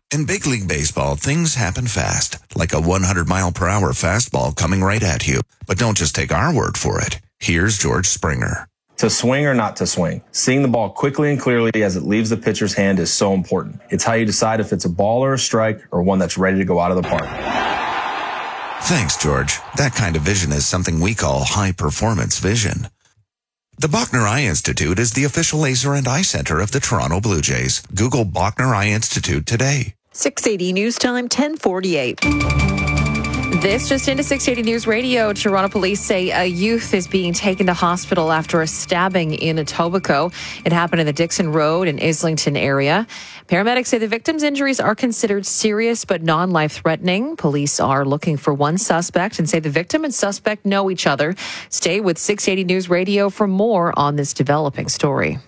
In big league baseball, things happen fast, like a 100-mile-per-hour fastball coming right at you. But don't just take our word for it. Here's George Springer. To swing or not to swing, seeing the ball quickly and clearly as it leaves the pitcher's hand is so important. It's how you decide if it's a ball or a strike or one that's ready to go out of the park. Thanks, George. That kind of vision is something we call high-performance vision. The Bachner Eye Institute is the official laser and eye center of the Toronto Blue Jays. Google Bachner Eye Institute today. 680 News Time, 1048. This just into 680 News Radio. Toronto police say a youth is being taken to hospital after a stabbing in Etobicoke. It happened in the Dixon Road and Islington area. Paramedics say the victim's injuries are considered serious but non-life-threatening. Police are looking for one suspect and say the victim and suspect know each other. Stay with 680 News Radio for more on this developing story.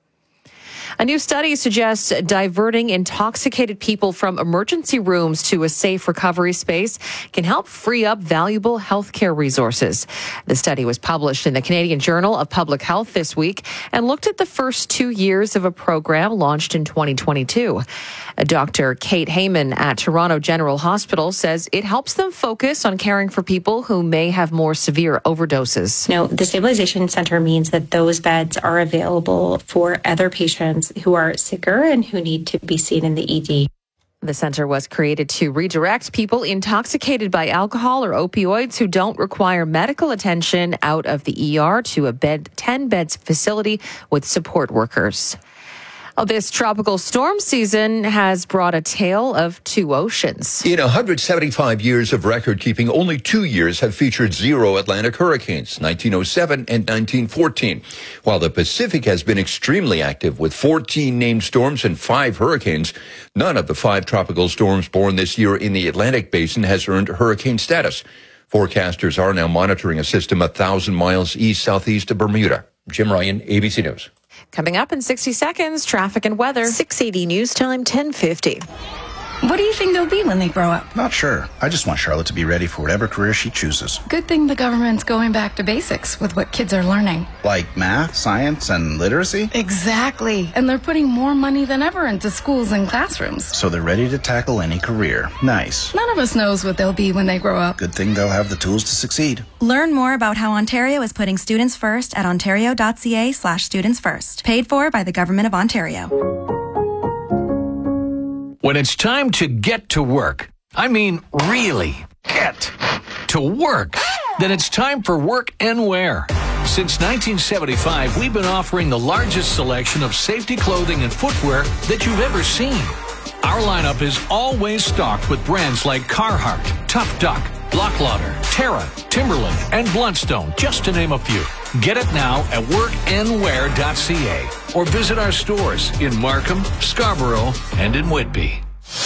A new study suggests diverting intoxicated people from emergency rooms to a safe recovery space can help free up valuable healthcare resources. The study was published in the Canadian Journal of Public Health this week and looked at the first 2 years of a program launched in 2022. Dr. Kate Heyman at Toronto General Hospital says it helps them focus on caring for people who may have more severe overdoses. Now, the stabilization center means that those beds are available for other patients who are sicker and who need to be seen in the ED. The center was created to redirect people intoxicated by alcohol or opioids who don't require medical attention out of the ER to a 10-bed facility with support workers. This tropical storm season has brought a tale of two oceans. In 175 years of record keeping, only 2 years have featured zero Atlantic hurricanes, 1907 and 1914. While the Pacific has been extremely active with 14 named storms and 5 hurricanes, none of the 5 tropical storms born this year in the Atlantic basin has earned hurricane status. Forecasters are now monitoring a system 1,000 miles east-southeast of Bermuda. Jim Ryan, ABC News. Coming up in 60 seconds, traffic and weather. 680 News Time, 1050. What do you think they'll be when they grow up? Not sure. I just want Charlotte to be ready for whatever career she chooses. Good thing the government's going back to basics with what kids are learning. Like math, science, and literacy? Exactly. And they're putting more money than ever into schools and classrooms. So they're ready to tackle any career. Nice. None of us knows what they'll be when they grow up. Good thing they'll have the tools to succeed. Learn more about how Ontario is putting students first at ontario.ca/students first. Paid for by the Government of Ontario. When it's time to get to work, I mean really get to work, then it's time for Work and Wear. Since 1975, we've been offering the largest selection of safety clothing and footwear that you've ever seen. Our lineup is always stocked with brands like Carhartt, Tough Duck, Blocklauder, Terra, Timberland, and Bluntstone, just to name a few. Get it now at workandwear.ca or visit our stores in Markham, Scarborough, and in Whitby.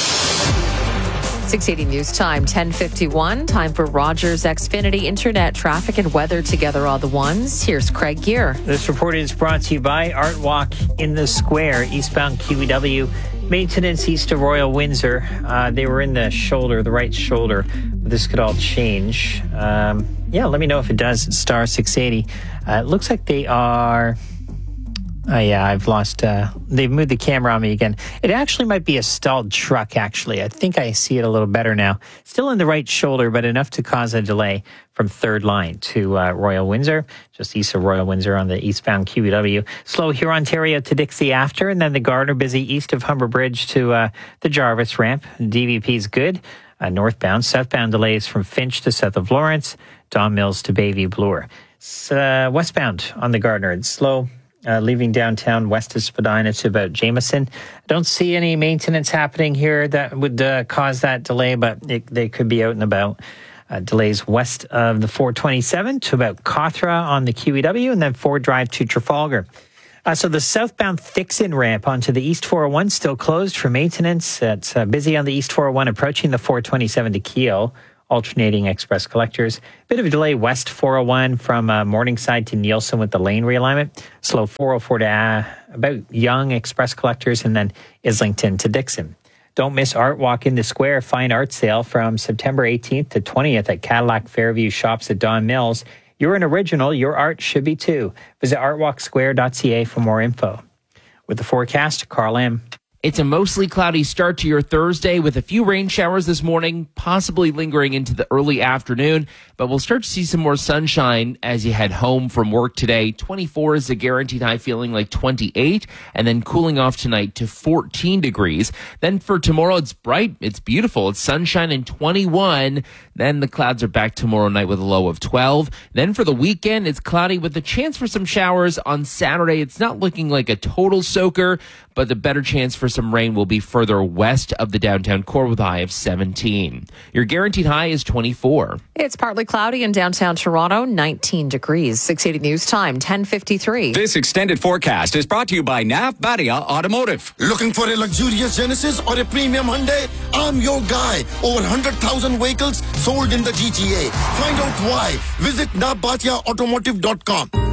680 News Time, 1051. Time for Rogers Xfinity Internet traffic and weather together all the ones. Here's Craig Gear. This report is brought to you by Art Walk in the Square, eastbound QEW. Maintenance east of Royal Windsor. They were in the shoulder, the right shoulder. This could all change. Let me know if it does. It's star 680. It looks like they are... I've lost... they've moved the camera on me again. It actually might be a stalled truck, actually. I think I see it a little better now. Still in the right shoulder, but enough to cause a delay from Third Line to Royal Windsor, just east of Royal Windsor on the eastbound QEW. Slow here, Ontario to Dixie after, and then the Gardner busy east of Humber Bridge to the Jarvis ramp. DVP is good. Northbound, southbound delays from Finch to south of Lawrence, Don Mills to Bayview Bloor. Westbound on the Gardner, it's slow. Leaving downtown west of Spadina to about Jameson. I don't see any maintenance happening here that would cause that delay, but they could be out and about. Delays west of the 427 to about Cawthra on the QEW, and then Ford Drive to Trafalgar. So the southbound Thixon ramp onto the East 401 still closed for maintenance. It's busy on the East 401 approaching the 427 to Kiel. Alternating express collectors. Bit of a delay west 401 from Morningside to Nielsen with the lane realignment. Slow 404 to about Young express collectors, and then Islington to Dixon. Don't miss Art Walk in the Square fine art sale from September 18th to 20th at Cadillac Fairview Shops at Don Mills. You're an original. Your art should be too. Visit artwalksquare.ca for more info. With the forecast, Carl M. It's a mostly cloudy start to your Thursday with a few rain showers this morning, possibly lingering into the early afternoon, but we'll start to see some more sunshine as you head home from work today. 24 is a guaranteed high, feeling like 28, and then cooling off tonight to 14 degrees. Then for tomorrow, it's bright, it's beautiful, it's sunshine and 21. Then the clouds are back tomorrow night with a low of 12. Then for the weekend, it's cloudy with a chance for some showers on Saturday. It's not looking like a total soaker, but the better chance for some rain will be further west of the downtown core with a high of 17. Your guaranteed high is 24. It's partly cloudy in downtown Toronto, 19 degrees. 680 News Time, 10:53. This extended forecast is brought to you by Nav Badia Automotive. Looking for a luxurious Genesis or a premium Hyundai? I'm your guy. Over 100,000 vehicles sold in the GTA. Find out why. Visit navbatiaautomotive.com.